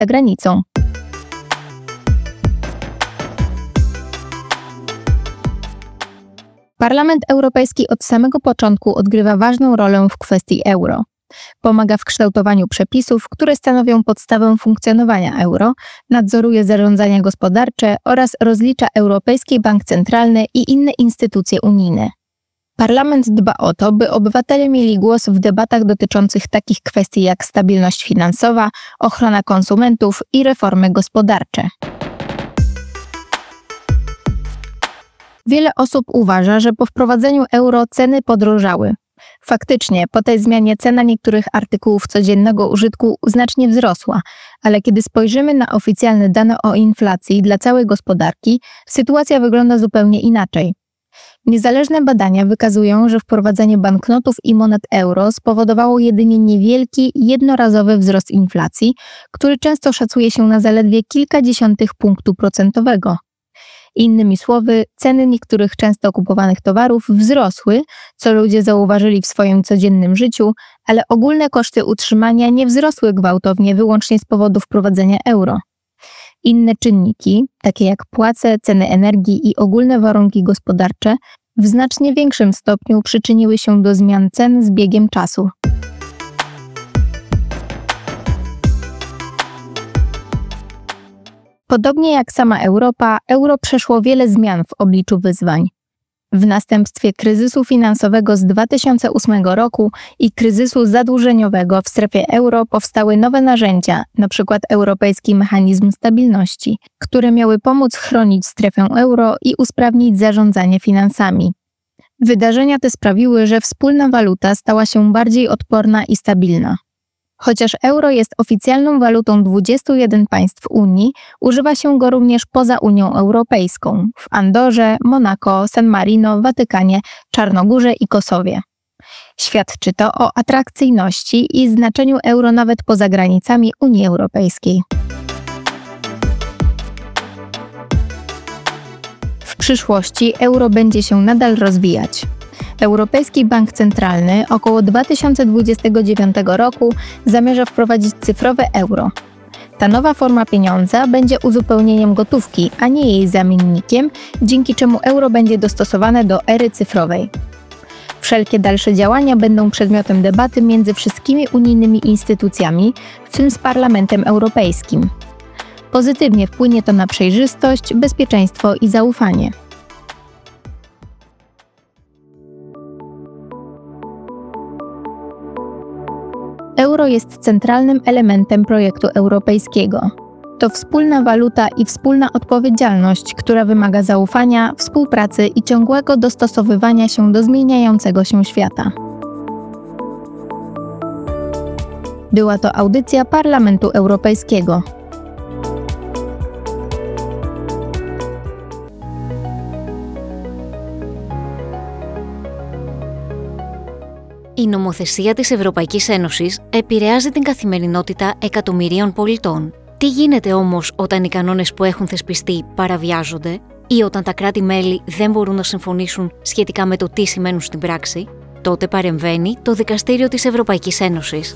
za granicą. Parlament Europejski od samego początku odgrywa ważną rolę w kwestii euro. Pomaga w kształtowaniu przepisów, które stanowią podstawę funkcjonowania euro, nadzoruje zarządzanie gospodarcze oraz rozlicza Europejski Bank Centralny i inne instytucje unijne. Parlament dba o to, by obywatele mieli głos w debatach dotyczących takich kwestii jak stabilność finansowa, ochrona konsumentów i reformy gospodarcze. Wiele osób uważa, że po wprowadzeniu euro ceny podrożały. Faktycznie, po tej zmianie cena niektórych artykułów codziennego użytku znacznie wzrosła, ale kiedy spojrzymy na oficjalne dane o inflacji dla całej gospodarki, sytuacja wygląda zupełnie inaczej. Niezależne badania wykazują, że wprowadzenie banknotów i monet euro spowodowało jedynie niewielki, jednorazowy wzrost inflacji, który często szacuje się na zaledwie kilkadziesiątych punktu procentowego. Innymi słowy, ceny niektórych często kupowanych towarów wzrosły, co ludzie zauważyli w swoim codziennym życiu, ale ogólne koszty utrzymania nie wzrosły gwałtownie wyłącznie z powodu wprowadzenia euro. Inne czynniki, takie jak płace, ceny energii i ogólne warunki gospodarcze, w znacznie większym stopniu przyczyniły się do zmian cen z biegiem czasu. Podobnie jak sama Europa, euro przeszło wiele zmian w obliczu wyzwań. W następstwie kryzysu finansowego z 2008 roku i kryzysu zadłużeniowego w strefie euro powstały nowe narzędzia, np. Europejski Mechanizm Stabilności, które miały pomóc chronić strefę euro i usprawnić zarządzanie finansami. Wydarzenia te sprawiły, że wspólna waluta stała się bardziej odporna i stabilna. Chociaż euro jest oficjalną walutą 21 państw Unii, używa się go również poza Unią Europejską, w Andorze, Monako, San Marino, Watykanie, Czarnogórze i Kosowie. Świadczy to o atrakcyjności i znaczeniu euro nawet poza granicami Unii Europejskiej. W przyszłości euro będzie się nadal rozwijać. Europejski Bank Centralny około 2029 roku zamierza wprowadzić cyfrowe euro. Ta nowa forma pieniądza będzie uzupełnieniem gotówki, a nie jej zamiennikiem, dzięki czemu euro będzie dostosowane do ery cyfrowej. Wszelkie dalsze działania będą przedmiotem debaty między wszystkimi unijnymi instytucjami, w tym z Parlamentem Europejskim. Pozytywnie wpłynie to na przejrzystość, bezpieczeństwo i zaufanie. Euro jest centralnym elementem projektu europejskiego. To wspólna waluta i wspólna odpowiedzialność, która wymaga zaufania, współpracy i ciągłego dostosowywania się do zmieniającego się świata. Była to audycja Parlamentu Europejskiego. Η νομοθεσία της Ευρωπαϊκής Ένωσης επηρεάζει την καθημερινότητα εκατομμυρίων πολιτών. Τι γίνεται όμως όταν οι κανόνες που έχουν θεσπιστεί παραβιάζονται ή όταν τα κράτη-μέλη δεν μπορούν να συμφωνήσουν σχετικά με το τι σημαίνουν στην πράξη? Τότε παρεμβαίνει το Δικαστήριο της Ευρωπαϊκής Ένωσης.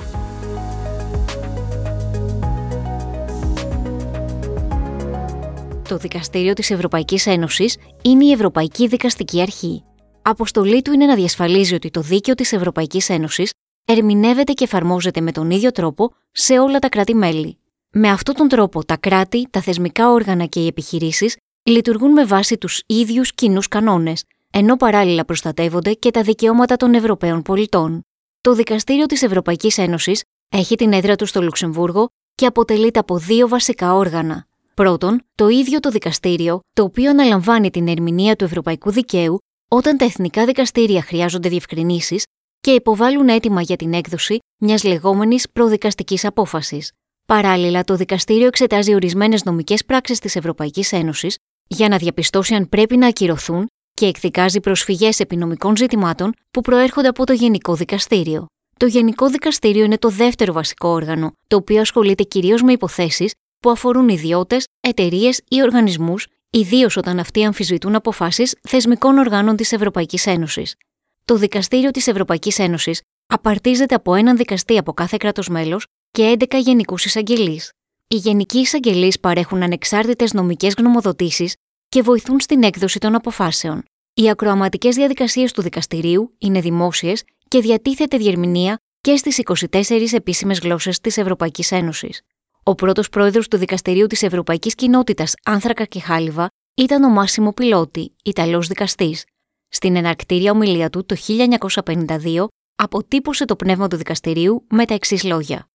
Το Δικαστήριο της Ευρωπαϊκής Ένωσης είναι η Ευρωπαϊκή Δικαστική Αρχή. Αποστολή του είναι να διασφαλίζει ότι το δίκαιο της Ευρωπαϊκής Ένωσης ερμηνεύεται και εφαρμόζεται με τον ίδιο τρόπο σε όλα τα κράτη-μέλη. Με αυτόν τον τρόπο, τα κράτη, τα θεσμικά όργανα και οι επιχειρήσεις λειτουργούν με βάση τους ίδιους κοινούς κανόνες, ενώ παράλληλα προστατεύονται και τα δικαιώματα των Ευρωπαίων πολιτών. Το Δικαστήριο της Ευρωπαϊκής Ένωσης έχει την έδρα του στο Λουξεμβούργο και αποτελείται από δύο βασικά όργανα. Πρώτον, το ίδιο το δικαστήριο, το οποίο αναλαμβάνει την ερμηνεία του ευρωπαϊκού δικαίου όταν τα εθνικά δικαστήρια χρειάζονται διευκρινήσεις και υποβάλλουν αίτημα για την έκδοση μιας λεγόμενης προδικαστικής απόφασης. Παράλληλα, το δικαστήριο εξετάζει ορισμένες νομικές πράξεις της Ευρωπαϊκής Ένωσης για να διαπιστώσει αν πρέπει να ακυρωθούν και εκδικάζει προσφυγές επί νομικών ζητημάτων που προέρχονται από το Γενικό Δικαστήριο. Το Γενικό Δικαστήριο είναι το δεύτερο βασικό όργανο, το οποίο ασχολείται κυρίως με υποθέσεις που αφορούν ιδιώτες, εταιρείες ή οργανισμούς, ιδίως όταν αυτοί αμφισβητούν αποφάσεις θεσμικών οργάνων της Ευρωπαϊκής Ένωσης. Το Δικαστήριο της Ευρωπαϊκής Ένωσης απαρτίζεται από έναν δικαστή από κάθε κράτος μέλος και 11 γενικούς εισαγγελείς. Οι γενικοί εισαγγελείς παρέχουν ανεξάρτητες νομικές γνωμοδοτήσεις και βοηθούν στην έκδοση των αποφάσεων. Οι ακροαματικές διαδικασίες του δικαστηρίου είναι δημόσιες και διατίθεται διερμηνία και στις 24 επίσημες γλώσσες της Ευρωπαϊκής Ένωσης. Ο πρώτος πρόεδρος του Δικαστηρίου της Ευρωπαϊκής Κοινότητας Άνθρακα και Χάλιβα ήταν ο Μάσιμο Πιλότη, Ιταλός δικαστής. Στην εναρκτήρια ομιλία του το 1952 αποτύπωσε το πνεύμα του δικαστηρίου με τα εξής λόγια.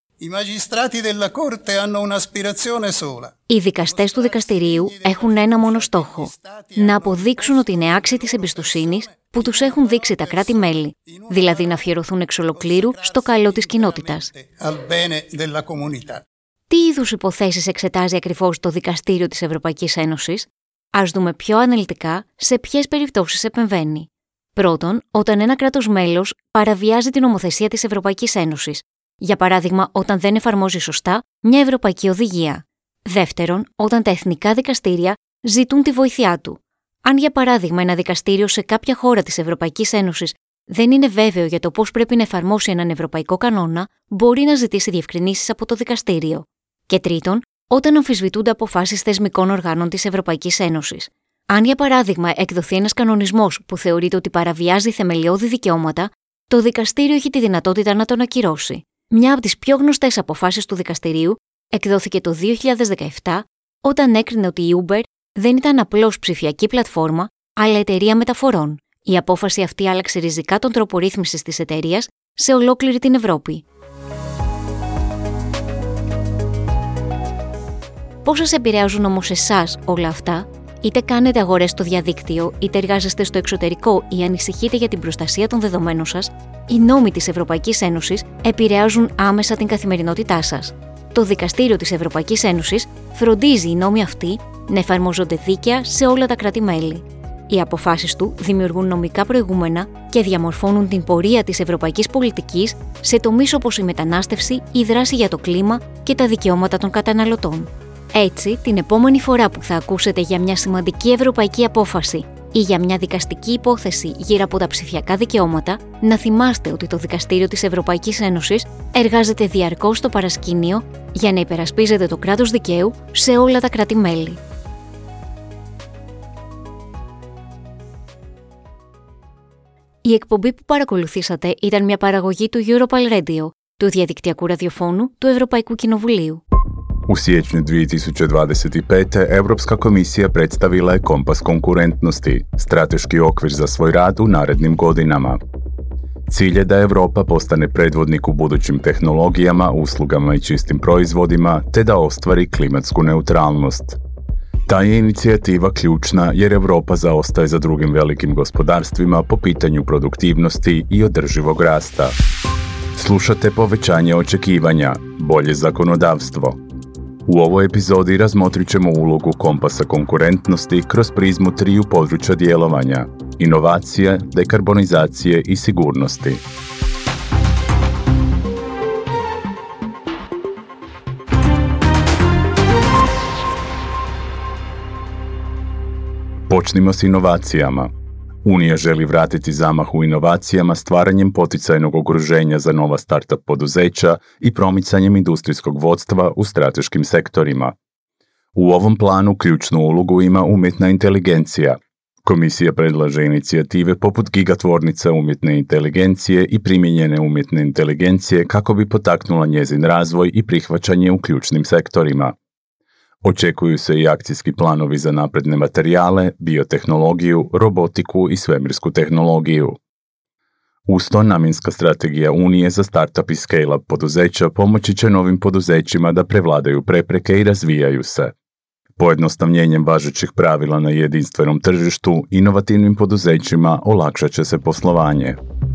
Οι δικαστές του δικαστηρίου έχουν ένα μόνο στόχο, να αποδείξουν ότι είναι άξιοι της εμπιστοσύνης που τους έχουν δείξει τα κράτη-μέλη, δηλαδή να αφιερωθούν εξ ολοκλήρου στο καλό της κοινότητας. Τι είδους υποθέσεις εξετάζει ακριβώς το Δικαστήριο της Ευρωπαϊκής Ένωσης? Ας δούμε πιο αναλυτικά σε ποιες περιπτώσεις επεμβαίνει. Πρώτον, όταν ένα κράτος μέλος παραβιάζει την νομοθεσία της Ευρωπαϊκής Ένωσης. Για παράδειγμα, όταν δεν εφαρμόζει σωστά μια ευρωπαϊκή οδηγία. Δεύτερον, όταν τα εθνικά δικαστήρια ζητούν τη βοήθειά του. Αν, για παράδειγμα, ένα δικαστήριο σε κάποια χώρα της Ευρωπαϊκής Ένωσης δεν είναι βέβαιο για το πώς πρέπει να εφαρμόσει έναν ευρωπαϊκό κανόνα, μπορεί να ζητήσει διευκρινήσεις από το δικαστήριο. Και τρίτον, όταν αμφισβητούνται αποφάσεις θεσμικών οργάνων της Ευρωπαϊκής Ένωσης. Αν, για παράδειγμα, εκδοθεί ένας κανονισμός που θεωρείται ότι παραβιάζει θεμελιώδη δικαιώματα, το δικαστήριο έχει τη δυνατότητα να τον ακυρώσει. Μια από τις πιο γνωστές αποφάσεις του δικαστηρίου εκδόθηκε το 2017, όταν έκρινε ότι η Uber δεν ήταν απλώς ψηφιακή πλατφόρμα, αλλά εταιρεία μεταφορών. Η απόφαση αυτή άλλαξε ριζικά τον τρόπο ρύθμισης της εταιρείας σε ολόκληρη την Ευρώπη. Πώς σας επηρεάζουν όμως εσάς όλα αυτά? Είτε κάνετε αγορές στο διαδίκτυο, είτε εργάζεστε στο εξωτερικό ή ανησυχείτε για την προστασία των δεδομένων σας, οι νόμοι της Ευρωπαϊκής Ένωσης επηρεάζουν άμεσα την καθημερινότητά σας. Το Δικαστήριο της Ευρωπαϊκής Ένωσης φροντίζει οι νόμοι αυτοί να εφαρμόζονται δίκαια σε όλα τα κράτη-μέλη. Οι αποφάσεις του δημιουργούν νομικά προηγούμενα και διαμορφώνουν την πορεία της ευρωπαϊκής πολιτικής σε τομείς όπως η μετανάστευση, η δράση για το κλίμα και τα δικαιώματα των καταναλωτών. Έτσι, την επόμενη φορά που θα ακούσετε για μια σημαντική ευρωπαϊκή απόφαση ή για μια δικαστική υπόθεση γύρω από τα ψηφιακά δικαιώματα, να θυμάστε ότι το Δικαστήριο της Ευρωπαϊκής Ένωσης εργάζεται διαρκώς στο παρασκήνιο για να υπερασπίζεται το κράτος δικαίου σε όλα τα κράτη-μέλη. Η εκπομπή που παρακολουθήσατε ήταν μια παραγωγή του Europal Radio, του διαδικτυακού ραδιοφώνου του Ευρωπαϊκού Κοινοβουλίου. U siječnju 2025. Europska komisija predstavila je kompas konkurentnosti, strateški okvir za svoj rad u narednim godinama. Cilj je da Europa postane predvodnik u budućim tehnologijama, uslugama i čistim proizvodima, te da ostvari klimatsku neutralnost. Ta je inicijativa ključna jer Europa zaostaje za drugim velikim gospodarstvima po pitanju produktivnosti i održivog rasta. Slušate povećanje očekivanja, bolje zakonodavstvo. U ovoj epizodi razmotrit ćemo ulogu kompasa konkurentnosti kroz prizmu triju područja djelovanja: inovacije, dekarbonizacije i sigurnosti. Počnimo s inovacijama. Unija želi vratiti zamah u inovacijama stvaranjem poticajnog okruženja za nova startup poduzeća i promicanjem industrijskog vodstva u strateškim sektorima. U ovom planu ključnu ulogu ima umjetna inteligencija. Komisija predlaže inicijative poput gigatvornica umjetne inteligencije i primijenjene umjetne inteligencije kako bi potaknula njezin razvoj i prihvaćanje u ključnim sektorima. Očekuju se i akcijski planovi za napredne materijale, biotehnologiju, robotiku i svemirsku tehnologiju. Uz to namjenska strategija Unije za startup i scale-up poduzeća pomoći će novim poduzećima da prevladaju prepreke i razvijaju se. Pojednostavljenjem važećih pravila na jedinstvenom tržištu, inovativnim poduzećima olakšat će se poslovanje.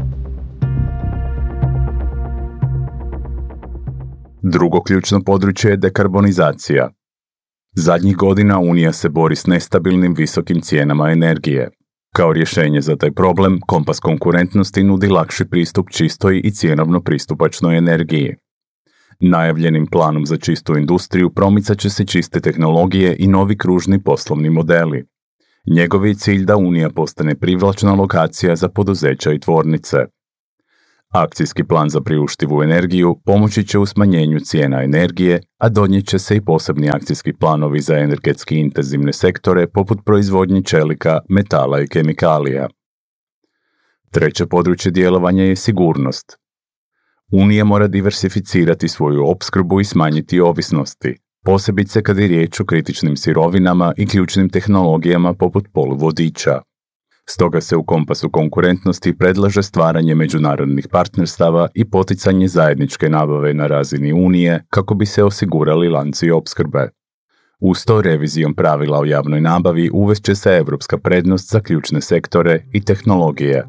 Drugo ključno područje je dekarbonizacija. Zadnjih godina Unija se bori s nestabilnim visokim cijenama energije. Kao rješenje za taj problem, kompas konkurentnosti nudi lakši pristup čistoj i cjenovno pristupačnoj energiji. Najavljenim planom za čistu industriju promicat će se čiste tehnologije i novi kružni poslovni modeli. Njegov je cilj da Unija postane privlačna lokacija za poduzeća i tvornice. Akcijski plan za priuštivu energiju pomoći će u smanjenju cijena energije, a donijet će se i posebni akcijski planovi za energetski intenzivne sektore poput proizvodnje čelika, metala i kemikalija. Treće područje djelovanja je sigurnost. Unija mora diversificirati svoju opskrbu i smanjiti ovisnosti, posebice kad je riječ o kritičnim sirovinama i ključnim tehnologijama poput poluvodiča. Stoga se u kompasu konkurentnosti predlaže stvaranje međunarodnih partnerstava i poticanje zajedničke nabave na razini Unije kako bi se osigurali lanci opskrbe. Uz to revizijom pravila o javnoj nabavi uvest će se europska prednost za ključne sektore i tehnologije.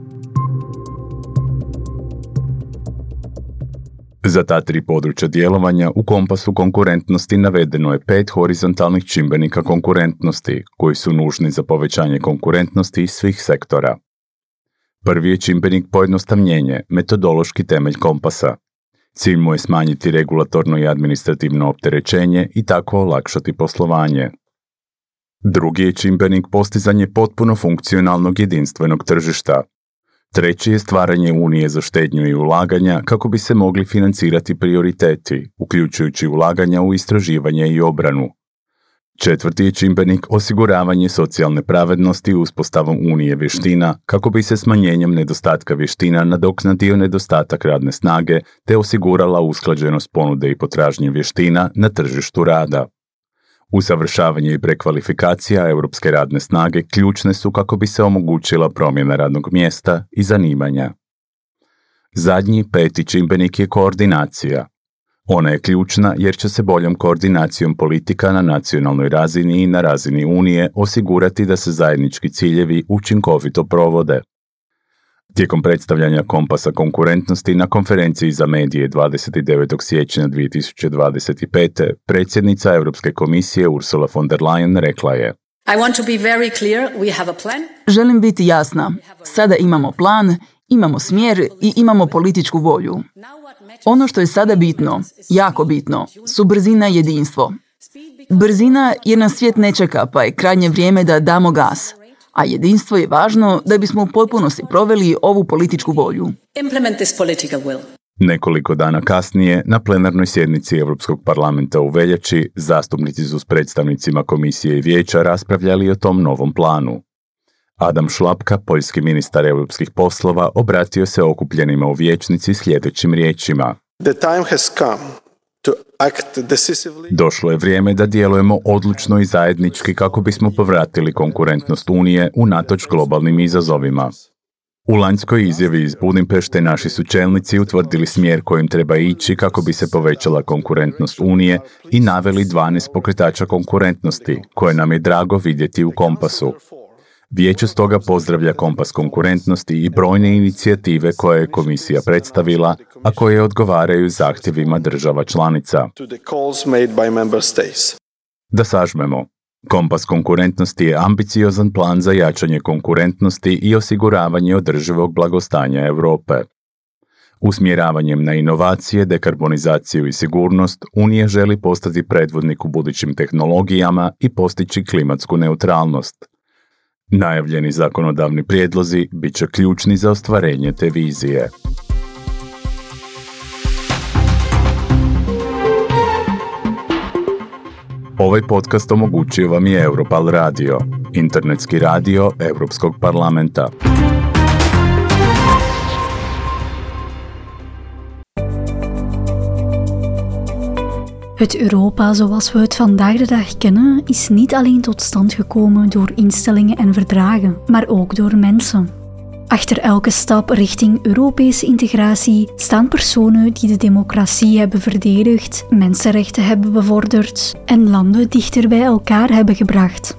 Za ta 3 područja djelovanja u kompasu konkurentnosti navedeno je 5 horizontalnih čimbenika konkurentnosti koji su nužni za povećanje konkurentnosti svih sektora. Prvi je čimbenik pojednostavljenje, metodološki temelj kompasa. Cilj mu je smanjiti regulatorno i administrativno opterećenje i tako olakšati poslovanje. Drugi je čimbenik postizanje potpuno funkcionalnog jedinstvenog tržišta. Treći je stvaranje Unije za štednju i ulaganja kako bi se mogli financirati prioriteti, uključujući ulaganja u istraživanje i obranu. Četvrti je čimbenik osiguravanje socijalne pravednosti uspostavom Unije vještina kako bi se smanjenjem nedostatka vještina nadoknadio nedostatak radne snage te osigurala usklađenost ponude i potražnje vještina na tržištu rada. Usavršavanje i prekvalifikacija europske radne snage ključne su kako bi se omogućila promjena radnog mjesta i zanimanja. Zadnji, 5. čimbenik je koordinacija. Ona je ključna jer će se boljom koordinacijom politika na nacionalnoj razini i na razini Unije osigurati da se zajednički ciljevi učinkovito provode. Tijekom predstavljanja kompasa konkurentnosti na konferenciji za medije 29. siječnja 2025. predsjednica Europske komisije Ursula von der Leyen rekla je: Želim biti jasna. Sada imamo plan, imamo smjer i imamo političku volju. Ono što je sada bitno, jako bitno, su brzina i jedinstvo. Brzina jer nas svijet ne čeka, pa je krajnje vrijeme da damo gas. A jedinstvo je važno da bismo u potpunosti proveli ovu političku volju. Nekoliko dana kasnije, na plenarnoj sjednici Europskog parlamenta u veljači, zastupnici su s predstavnicima komisije i vijeća raspravljali o tom novom planu. Adam Šlapka, poljski ministar europskih poslova, obratio se okupljenima u vijećnici sljedećim riječima: Došlo je vrijeme da djelujemo odlučno i zajednički kako bismo povratili konkurentnost Unije unatoč globalnim izazovima. U lanjskoj izjavi iz Budimpešte naši su čelnici utvrdili smjer kojim treba ići kako bi se povećala konkurentnost Unije i naveli 12 pokretača konkurentnosti, koje nam je drago vidjeti u kompasu. Vijeće stoga pozdravlja kompas konkurentnosti i brojne inicijative koje je komisija predstavila, a koje odgovaraju zahtjevima država članica. Da sažmemo, kompas konkurentnosti je ambiciozan plan za jačanje konkurentnosti i osiguravanje održivog blagostanja Europe. Usmjeravanjem na inovacije, dekarbonizaciju i sigurnost, Unija želi postati predvodnik u budućim tehnologijama i postići klimatsku neutralnost. Najavljeni zakonodavni prijedlozi bit će ključni za ostvarenje te vizije. Ovaj podcast omogućio vam je Europal Radio, internetski radio Europskog parlamenta. Het Europa zoals we het vandaag de dag kennen is niet alleen tot stand gekomen door instellingen en verdragen, maar ook door mensen. Achter elke stap richting Europese integratie staan personen die de democratie hebben verdedigd, mensenrechten hebben bevorderd en landen dichter bij elkaar hebben gebracht.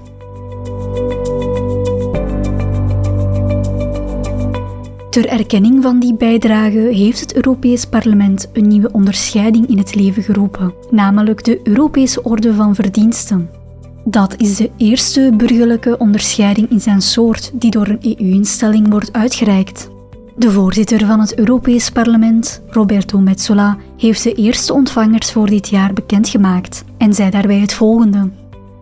Ter erkenning van die bijdrage heeft het Europees Parlement een nieuwe onderscheiding in het leven geroepen, namelijk de Europese Orde van Verdiensten. Dat is de eerste burgerlijke onderscheiding in zijn soort die door een EU-instelling wordt uitgereikt. De voorzitter van het Europees Parlement, Roberto Metsola, heeft de eerste ontvangers voor dit jaar bekendgemaakt en zei daarbij het volgende.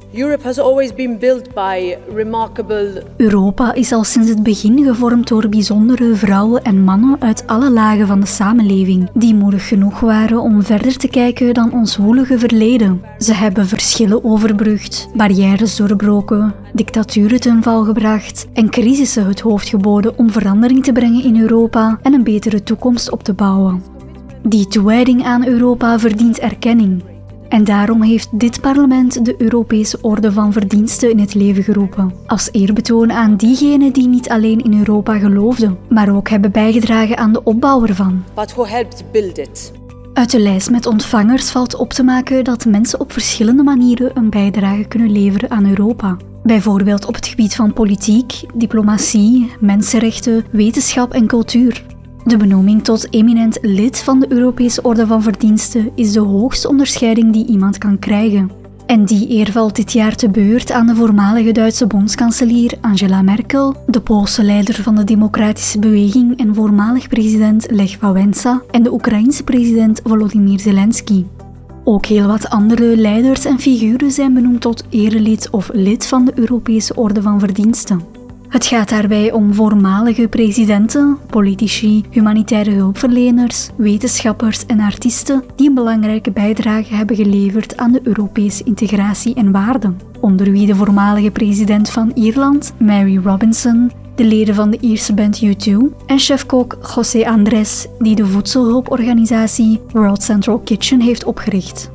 Europa is al sinds het begin gevormd door bijzondere vrouwen en mannen uit alle lagen van de samenleving, die moedig genoeg waren om verder te kijken dan ons woelige verleden. Ze hebben verschillen overbrugd, barrières doorbroken, dictaturen ten val gebracht en crisissen het hoofd geboden om verandering te brengen in Europa en een betere toekomst op te bouwen. Die toewijding aan Europa verdient erkenning. En daarom heeft dit parlement de Europese Orde van Verdiensten in het leven geroepen. Als eerbetoon aan diegenen die niet alleen in Europa geloofden, maar ook hebben bijgedragen aan de opbouw ervan. Uit de lijst met ontvangers valt op te maken dat mensen op verschillende manieren een bijdrage kunnen leveren aan Europa. Bijvoorbeeld op het gebied van politiek, diplomatie, mensenrechten, wetenschap en cultuur. De benoeming tot eminent lid van de Europese Orde van Verdiensten is de hoogste onderscheiding die iemand kan krijgen. En die eer valt dit jaar te beurt aan de voormalige Duitse bondskanselier Angela Merkel, de Poolse leider van de Democratische Beweging en voormalig president Lech Wałęsa en de Oekraïense president Volodymyr Zelensky. Ook heel wat andere leiders en figuren zijn benoemd tot erelid of lid van de Europese Orde van Verdiensten. Het gaat daarbij om voormalige presidenten, politici, humanitaire hulpverleners, wetenschappers en artiesten die een belangrijke bijdrage hebben geleverd aan de Europese integratie en waarden. Onder wie de voormalige president van Ierland, Mary Robinson, de leden van de Ierse band U2 en chefkok José Andrés, die de voedselhulporganisatie World Central Kitchen heeft opgericht.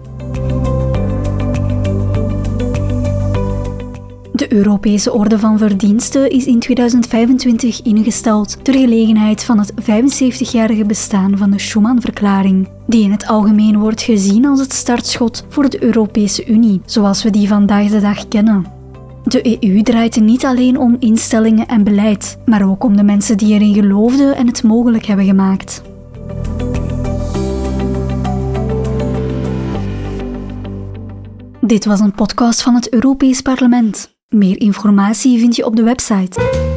De Europese Orde van Verdiensten is in 2025 ingesteld ter gelegenheid van het 75-jarige bestaan van de Schuman-verklaring, die in het algemeen wordt gezien als het startschot voor de Europese Unie, zoals we die vandaag de dag kennen. De EU draait niet alleen om instellingen en beleid, maar ook om de mensen die erin geloofden en het mogelijk hebben gemaakt. Dit was een podcast van het Europees Parlement. Meer informatie vind je op de website.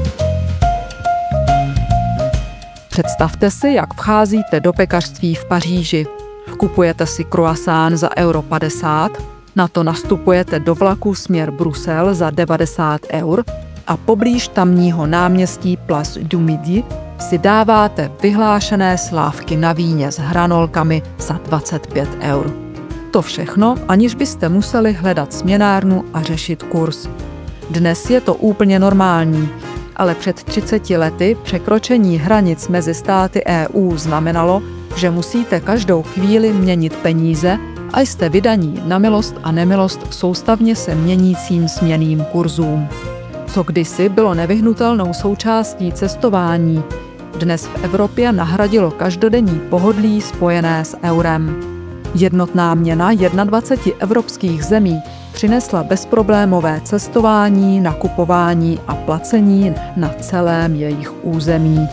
Představte si, jak vcházíte do pekařství v Paříži. Kupujete si croissant za €50, na to nastupujete do vlaku směr Brusel za 90 € a poblíž tamního náměstí Place du Midi si dáváte vyhlášené slávky na víně s hranolkami za 25 €. To všechno, aniž byste museli hledat směnárnu a řešit kurz. Dnes je to úplně normální, ale před 30 lety překročení hranic mezi státy EU znamenalo, že musíte každou chvíli měnit peníze a jste vydaní na milost a nemilost soustavně se měnícím směnným kurzům. Co kdysi bylo nevyhnutelnou součástí cestování, dnes v Evropě nahradilo každodenní pohodlí spojené s eurem. Jednotná měna 21 evropských zemí přinesla bezproblémové cestování, nakupování a placení na celém jejich území.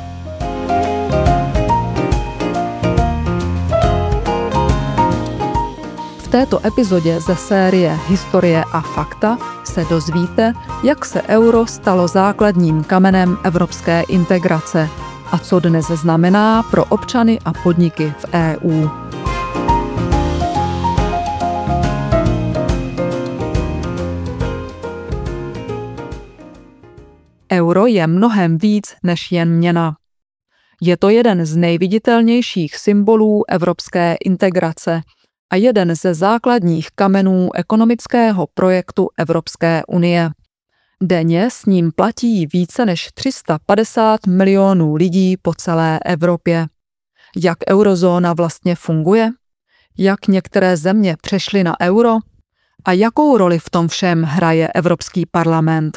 V této epizodě ze série Historie a fakta se dozvíte, jak se euro stalo základním kamenem evropské integrace a co dnes znamená pro občany a podniky v EU. Euro je mnohem víc než jen měna. Je to jeden z nejviditelnějších symbolů evropské integrace a jeden ze základních kamenů ekonomického projektu Evropské unie. Denně s ním platí více než 350 milionů lidí po celé Evropě. Jak eurozóna vlastně funguje? Jak některé země přešly na euro? A jakou roli v tom všem hraje Evropský parlament?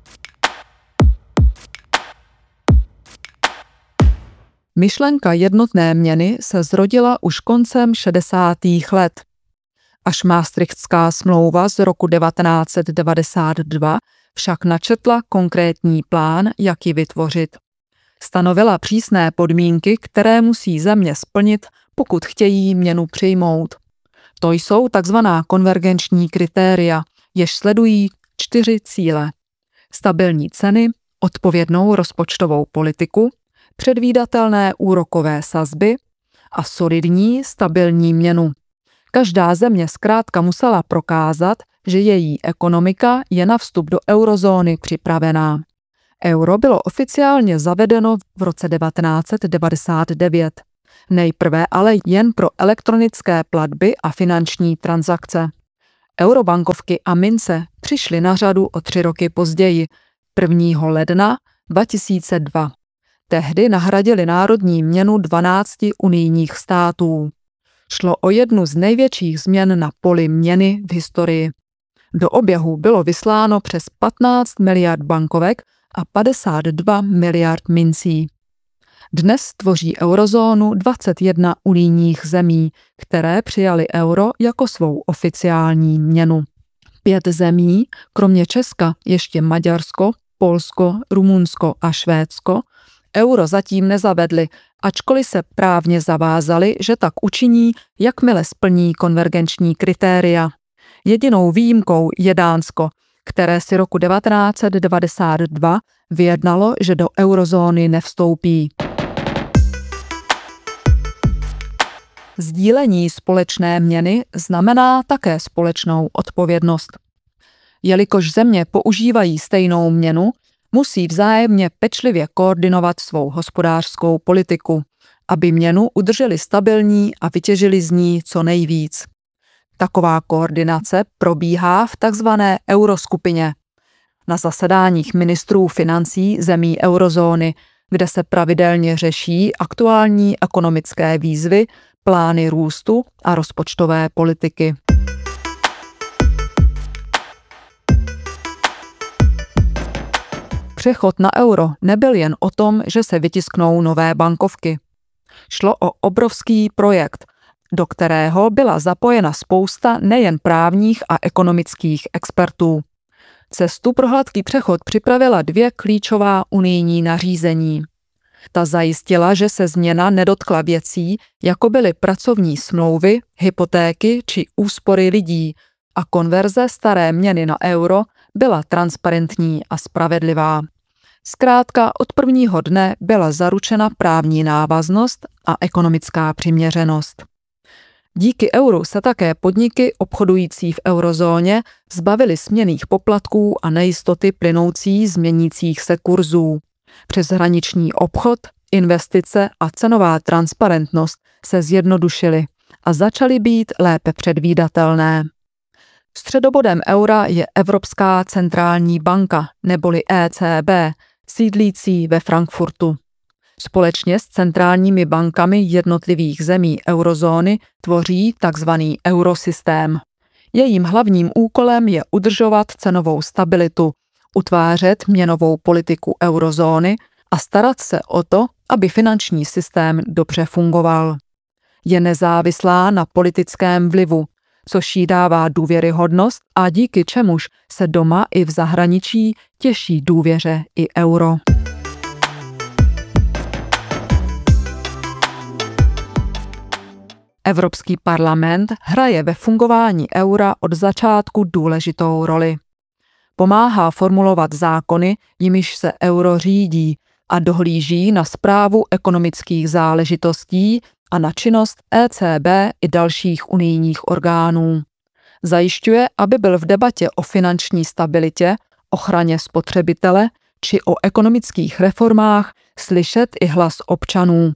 Myšlenka jednotné měny se zrodila už koncem 60. let. Až Maastrichtská smlouva z roku 1992 však načetla konkrétní plán, jak ji vytvořit. Stanovila přísné podmínky, které musí země splnit, pokud chtějí měnu přijmout. To jsou takzvaná konvergenční kritéria, jež sledují 4 cíle. Stabilní ceny, odpovědnou rozpočtovou politiku, předvídatelné úrokové sazby a solidní, stabilní měnu. Každá země zkrátka musela prokázat, že její ekonomika je na vstup do eurozóny připravená. Euro bylo oficiálně zavedeno v roce 1999. Nejprve ale jen pro elektronické platby a finanční transakce. Eurobankovky a mince přišly na řadu o 3 roky později, 1. ledna 2002. Tehdy nahradili národní měnu 12 unijních států. Šlo o jednu z největších změn na poli měny v historii. Do oběhu bylo vysláno přes 15 miliard bankovek a 52 miliard mincí. Dnes tvoří eurozónu 21 unijních zemí, které přijaly euro jako svou oficiální měnu. 5 zemí, kromě Česka ještě Maďarsko, Polsko, Rumunsko a Švédsko, euro zatím nezavedly, ačkoliv se právně zavázali, že tak učiní, jakmile splní konvergenční kritéria. Jedinou výjimkou je Dánsko, které si roku 1992 vyjednalo, že do eurozóny nevstoupí. Sdílení společné měny znamená také společnou odpovědnost. Jelikož země používají stejnou měnu, musí vzájemně pečlivě koordinovat svou hospodářskou politiku, aby měnu udrželi stabilní a vytěžili z ní co nejvíc. Taková koordinace probíhá v takzvané euroskupině. Na zasedáních ministrů financí zemí eurozóny, kde se pravidelně řeší aktuální ekonomické výzvy, plány růstu a rozpočtové politiky. Přechod na euro nebyl jen o tom, že se vytisknou nové bankovky. Šlo o obrovský projekt, do kterého byla zapojena spousta nejen právních a ekonomických expertů. Cestu pro hladký přechod připravila 2 klíčová unijní nařízení. Ta zajistila, že se změna nedotkla věcí, jako byly pracovní smlouvy, hypotéky či úspory lidí, a konverze staré měny na euro byla transparentní a spravedlivá. Zkrátka od prvního dne byla zaručena právní návaznost a ekonomická přiměřenost. Díky euru se také podniky obchodující v eurozóně zbavily směnných poplatků a nejistoty plynoucí z měnících se kurzů. Přeshraniční obchod, investice a cenová transparentnost se zjednodušily a začaly být lépe předvídatelné. Středobodem eura je Evropská centrální banka neboli ECB, sídlící ve Frankfurtu. Společně s centrálními bankami jednotlivých zemí eurozóny tvoří tzv. Eurosystém. Jejím hlavním úkolem je udržovat cenovou stabilitu, utvářet měnovou politiku eurozóny a starat se o to, aby finanční systém dobře fungoval. Je nezávislá na politickém vlivu, což jí dává důvěryhodnost a díky čemuž se doma i v zahraničí těší důvěře i euro. Evropský parlament hraje ve fungování eura od začátku důležitou roli. Pomáhá formulovat zákony, jimiž se euro řídí, a dohlíží na správu ekonomických záležitostí a na činnost ECB i dalších unijních orgánů. Zajišťuje, aby byl v debatě o finanční stabilitě, ochraně spotřebitele či o ekonomických reformách slyšet i hlas občanů.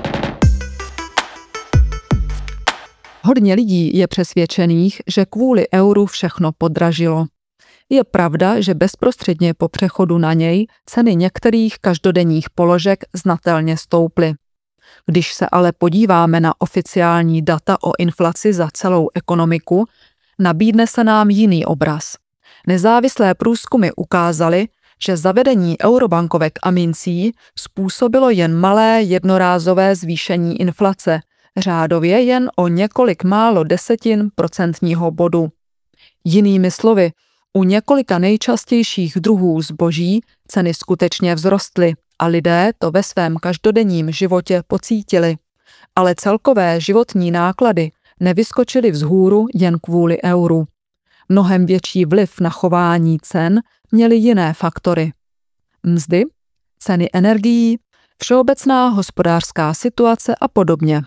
Hodně lidí je přesvědčených, že kvůli euru všechno podražilo. Je pravda, že bezprostředně po přechodu na něj ceny některých každodenních položek znatelně stouply. Když se ale podíváme na oficiální data o inflaci za celou ekonomiku, nabídne se nám jiný obraz. Nezávislé průzkumy ukázaly, že zavedení eurobankovek a mincí způsobilo jen malé jednorázové zvýšení inflace, řádově jen o několik málo desetin procentního bodu. Jinými slovy, u několika nejčastějších druhů zboží ceny skutečně vzrostly a lidé to ve svém každodenním životě pocítili. Ale celkové životní náklady nevyskočily vzhůru jen kvůli euru. Mnohem větší vliv na chování cen měly jiné faktory. Mzdy, ceny energií, všeobecná hospodářská situace a podobně.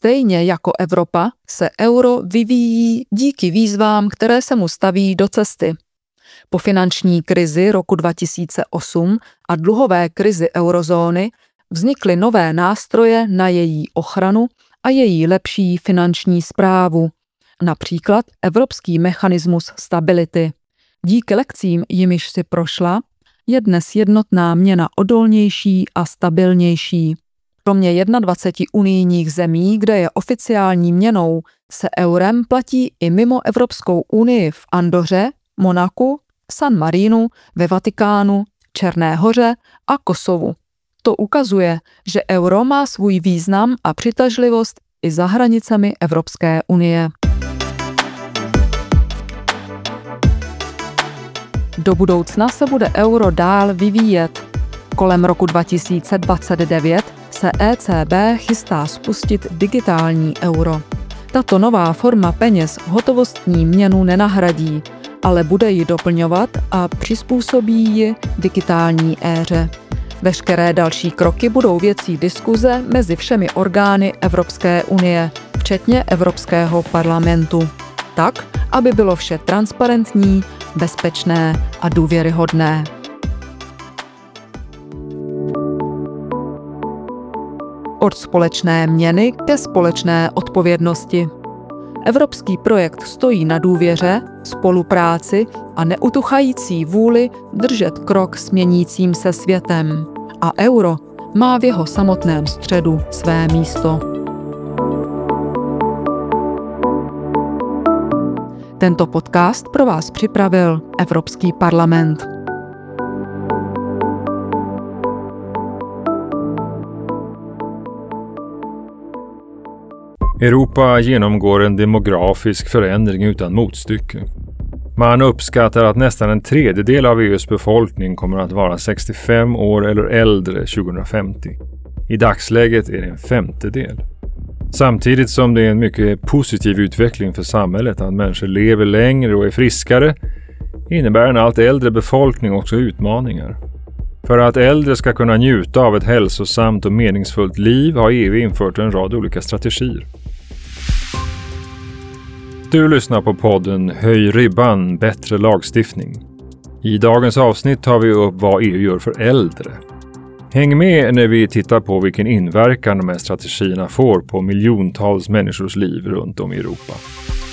Stejně jako Evropa se euro vyvíjí díky výzvám, které se mu staví do cesty. Po finanční krizi roku 2008 a dluhové krizi eurozóny vznikly nové nástroje na její ochranu a její lepší finanční správu, například Evropský mechanismus stability. Díky lekcím, jimiž si prošla, je dnes jednotná měna odolnější a stabilnější. Kromě 21 unijních zemí, kde je oficiální měnou, se eurem platí i mimo Evropskou unii v Andoře, Monaku, San Marinu, ve Vatikánu, Černé Hoře a Kosovu. To ukazuje, že euro má svůj význam a přitažlivost i za hranicemi Evropské unie. Do budoucna se bude euro dál vyvíjet. Kolem roku 2029 se ECB chystá spustit digitální euro. Tato nová forma peněz hotovostní měnu nenahradí, ale bude ji doplňovat a přizpůsobí ji digitální éře. Veškeré další kroky budou věcí diskuze mezi všemi orgány Evropské unie, včetně Evropského parlamentu. Tak, aby bylo vše transparentní, bezpečné a důvěryhodné. Od společné měny ke společné odpovědnosti. Evropský projekt stojí na důvěře, spolupráci a neutuchající vůli držet krok s měnícím se světem. A euro má v jeho samotném středu své místo. Tento podcast pro vás připravil Evropský parlament. Europa genomgår en demografisk förändring utan motstycke. Man uppskattar att nästan en tredjedel av EUs befolkning kommer att vara 65 år eller äldre 2050. I dagsläget är det en femtedel. Samtidigt som det är en mycket positiv utveckling för samhället att människor lever längre och är friskare, innebär en allt äldre befolkning också utmaningar. För att äldre ska kunna njuta av ett hälsosamt och meningsfullt liv har EU infört en rad olika strategier. Du lyssnar på podden Höj ribban, bättre lagstiftning. I dagens avsnitt tar vi upp vad EU gör för äldre. Häng med när vi tittar på vilken inverkan de här strategierna får på miljontals människors liv runt om i Europa.